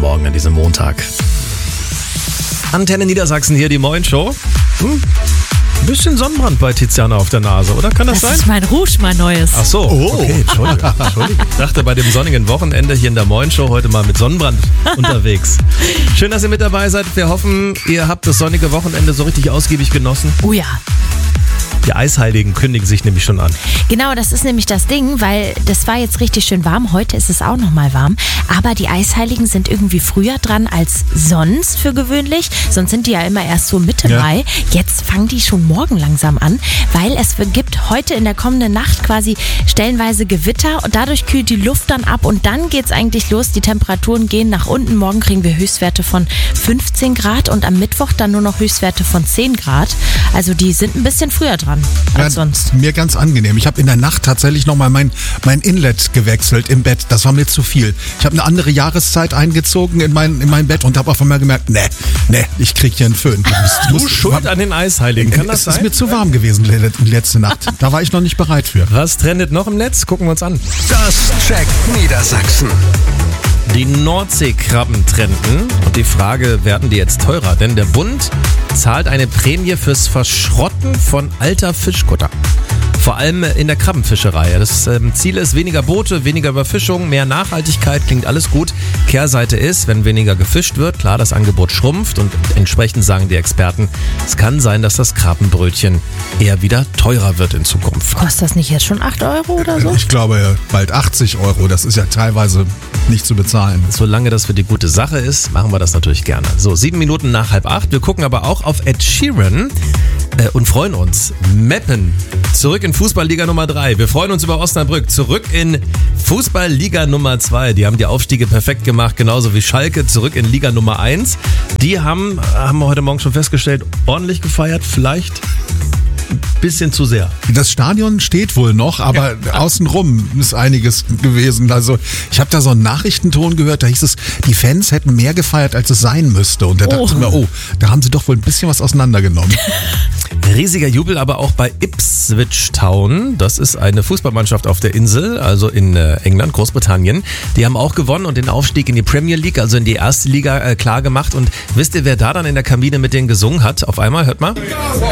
Morgen an diesem Montag. Antenne Niedersachsen hier, die Morgenshow. Ein bisschen Sonnenbrand bei Tiziana auf der Nase, oder? Kann das sein? Das ist mein Rouge, mein neues. Ach so, okay, Entschuldigung. Ich dachte, bei dem sonnigen Wochenende hier in der Morgenshow heute mal mit Sonnenbrand unterwegs. Schön, dass ihr mit dabei seid. Wir hoffen, ihr habt das sonnige Wochenende so richtig ausgiebig genossen. Oh ja. Die Eisheiligen kündigen sich nämlich schon an. Genau, das ist nämlich das Ding, weil das war jetzt richtig schön warm. Heute ist es auch nochmal warm. Aber die Eisheiligen sind irgendwie früher dran als sonst für gewöhnlich. Sonst sind die ja immer erst so Mitte Mai. Jetzt fangen die schon morgen langsam an, weil es gibt heute in der kommenden Nacht quasi stellenweise Gewitter und dadurch kühlt die Luft dann ab und dann geht's eigentlich los. Die Temperaturen gehen nach unten. Morgen kriegen wir Höchstwerte von 15 Grad und am Mittwoch dann nur noch Höchstwerte von 10 Grad. Also die sind ein bisschen früher dran als sonst. Mir ganz angenehm. Ich habe in der Nacht tatsächlich nochmal mein Inlet gewechselt im Bett. Das war mir zu viel. Ich habe eine andere Jahreszeit eingezogen in mein Bett und habe auf einmal gemerkt, nee, ich krieg hier einen Föhn. Du schuld an den Eisheiligen, kann das sein? Es ist mir zu warm gewesen letzte Nacht. Da war ich noch nicht bereit für. Was trendet noch im Netz? Gucken wir uns an. Das checkt Niedersachsen. Die Nordseekrabben trenden und die Frage, werden die jetzt teurer? Denn der Bund zahlt eine Prämie fürs Verschrotten von alter Fischkutter. Vor allem in der Krabbenfischerei. Das Ziel ist weniger Boote, weniger Überfischung, mehr Nachhaltigkeit, klingt alles gut. Kehrseite ist, wenn weniger gefischt wird, klar, das Angebot schrumpft und entsprechend sagen die Experten, es kann sein, dass das Krabbenbrötchen eher wieder teurer wird in Zukunft. Kostet das nicht jetzt schon 8 Euro oder so? Ich glaube bald 80 Euro. Das ist ja teilweise nicht zu bezahlen. Solange das für die gute Sache ist, machen wir das natürlich gerne. So, 7 Minuten nach 7:30. Wir gucken aber auch auf Ed Sheeran und freuen uns. Meppen, zurück in Fußballliga Nummer 3. Wir freuen uns über Osnabrück. Zurück in Fußballliga Nummer 2. Die haben die Aufstiege perfekt gemacht, genauso wie Schalke. Zurück in Liga Nummer 1. Die haben wir heute Morgen schon festgestellt, ordentlich gefeiert. Vielleicht ein bisschen zu sehr. Das Stadion steht wohl noch, aber außenrum ist einiges gewesen. Also ich habe da so einen Nachrichtenton gehört, da hieß es, die Fans hätten mehr gefeiert, als es sein müsste. Und da dachte ich mir, da haben sie doch wohl ein bisschen was auseinandergenommen. Riesiger Jubel aber auch bei Ipswich Town. Das ist eine Fußballmannschaft auf der Insel, also in England, Großbritannien. Die haben auch gewonnen und den Aufstieg in die Premier League, also in die erste Liga, klar gemacht. Und wisst ihr, wer da dann in der Kabine mit denen gesungen hat? Auf einmal, hört mal.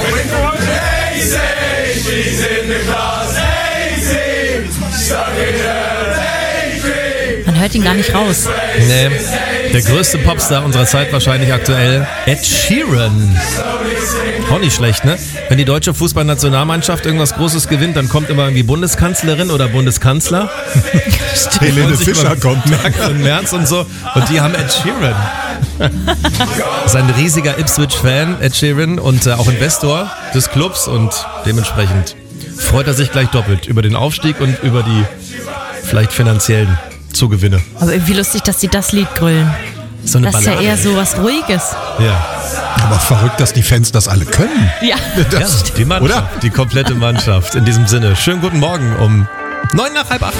Man hört ihn gar nicht raus. Nee, der größte Popstar unserer Zeit wahrscheinlich aktuell, Ed Sheeran. Auch nicht schlecht, ne? Wenn die deutsche Fußballnationalmannschaft irgendwas Großes gewinnt, dann kommt immer irgendwie Bundeskanzlerin oder Bundeskanzler. Helene Fischer kommt. Merkel und Merz und so. Und die haben Ed Sheeran. Das ist ein riesiger Ipswich-Fan, Ed Sheeran, und auch Investor des Clubs. Und dementsprechend freut er sich gleich doppelt über den Aufstieg und über die vielleicht finanziellen Zugewinne. Aber irgendwie lustig, dass sie das Lied grüllen. So eine Das ist ja eher so was Ruhiges. Ja. Aber verrückt, dass die Fans das alle können. Ja. Die Mannschaft, die komplette Mannschaft. In diesem Sinne, schönen guten Morgen um 7:45.